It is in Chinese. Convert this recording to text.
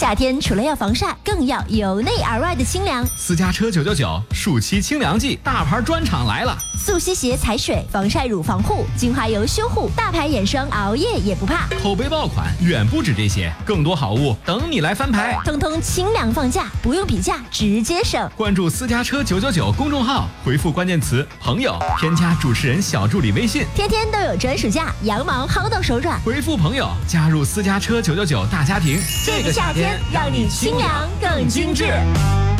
夏天除了要防晒，更要由内而外的清凉。 私家车999暑期清凉季，大牌专场来了！ 速吸鞋踩水，防晒乳防护，精华油修护，大牌眼霜熬夜也不怕。 口碑爆款远不止这些，更多好物等你来翻牌。 通通清凉放价，不用比价，直接省。 关注私家车999公众号，回复关键词朋友，添加主持人小助理微信， 天天都有专属价，羊毛薅到手软。 回复朋友加入私家车999大家庭， 这个夏天让你清凉更精致。